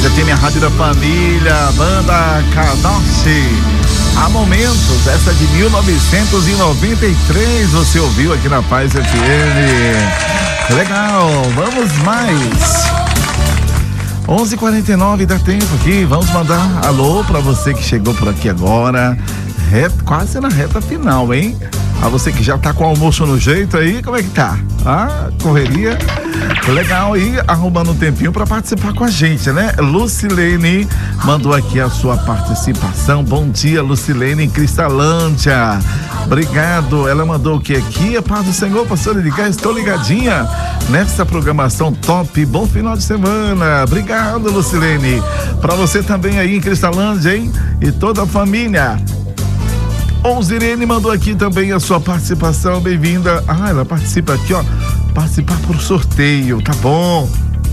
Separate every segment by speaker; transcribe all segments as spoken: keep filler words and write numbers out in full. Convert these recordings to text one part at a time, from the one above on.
Speaker 1: F M, a rádio da família, banda Cadorce. Há momentos, essa de mil novecentos e noventa e três, você ouviu aqui na Paz F M. Legal, vamos mais. onze e quarenta e nove, dá tempo aqui, vamos mandar alô pra você que chegou por aqui agora, reta, quase na reta final, hein? A você que já tá com o almoço no jeito aí, como é que tá? Ah, correria? Legal aí, arrumando um tempinho para participar com a gente, né? Lucilene mandou aqui a sua participação. Bom dia, Lucilene, em Cristalândia. Obrigado. Ela mandou o que aqui? A paz do Senhor, pastor ligar, estou ligadinha nessa programação top. Bom final de semana. Obrigado, Lucilene. Para você também aí em Cristalândia, hein? E toda a família. Ouzirene mandou aqui também a sua participação, bem-vinda. Ah, ela participa aqui, ó, participar por sorteio, tá bom.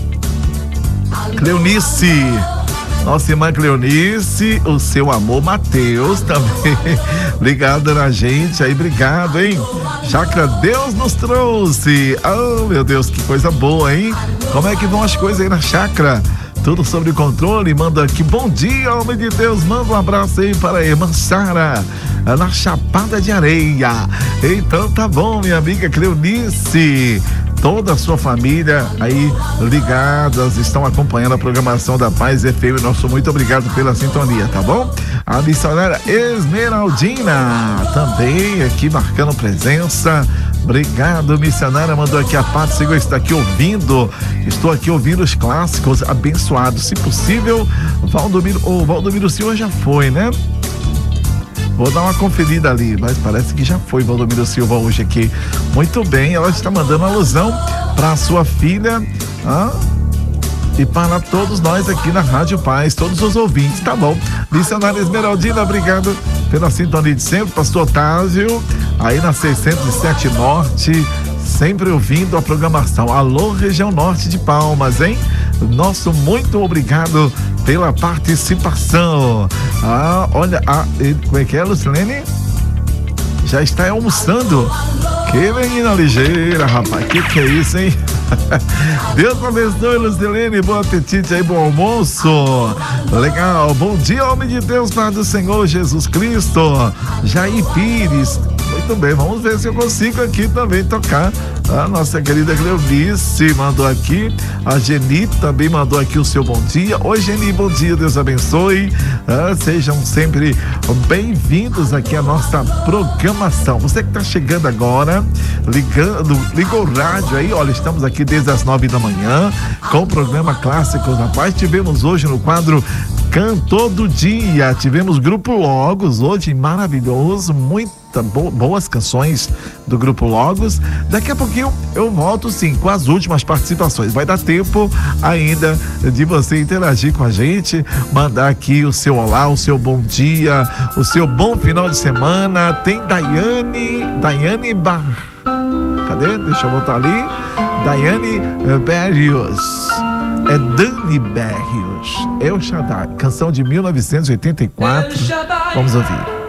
Speaker 1: Cleonice, nossa irmã Cleonice, o seu amor Mateus também ligado na gente aí, obrigado, hein. Chácara Deus nos trouxe, oh meu Deus, que coisa boa, hein. Como é que vão as coisas aí na chácara? Tudo sobre controle, manda aqui, bom dia, homem de Deus, manda um abraço aí para a irmã Sara, na Chapada de Areia. Então tá bom, minha amiga Cleonice, toda a sua família aí ligadas, estão acompanhando a programação da Paz F M, nosso muito obrigado pela sintonia, tá bom? A missionária Esmeraldina também aqui marcando presença. Obrigado, missionária, mandou aqui a paz, Senhor está aqui ouvindo, estou aqui ouvindo os clássicos abençoados, se possível, Valdomiro, o Valdomiro Silva já foi, né? Vou dar uma conferida ali, mas parece que já foi Valdomiro Silva hoje aqui. Muito bem, ela está mandando alusão para a sua filha, ah, e para todos nós aqui na Rádio Paz, todos os ouvintes, tá bom? Missionária Esmeraldina, obrigado pela sintonia de sempre, pastor Otávio, aí na seiscentos e sete Norte, sempre ouvindo a programação. Alô, região norte de Palmas, hein? Nosso muito obrigado pela participação. Ah, olha, ah, como é que é, Lucilene? Já está almoçando. Que menina ligeira, rapaz, que que é isso, hein? Deus abençoe, Lucilene, bom apetite aí, bom almoço. Legal, bom dia, homem de Deus, Pai do Senhor Jesus Cristo. Jair Pires, muito bem, vamos ver se eu consigo aqui também tocar. A nossa querida Cleonice mandou aqui, a Geni também mandou aqui o seu bom dia. Oi, Geni, bom dia, Deus abençoe. Ah, sejam sempre bem-vindos aqui à nossa programação. Você que está chegando agora, ligando, ligou o rádio aí, olha, estamos aqui desde as nove da manhã com o programa Clássicos da Paz. Tivemos hoje no quadro Cantor do Dia, tivemos Grupo Logos hoje, maravilhoso, muito Bo- boas canções do Grupo Logos. Daqui a pouquinho eu volto sim com as últimas participações. Vai dar tempo ainda de você interagir com a gente, mandar aqui o seu olá, o seu bom dia, o seu bom final de semana. Tem Daiane, Daiane Bar... Cadê? Deixa eu botar ali. Daiane Berrios. É Dani Berrios. El Shaddai, canção de mil novecentos e oitenta e quatro. Vamos ouvir.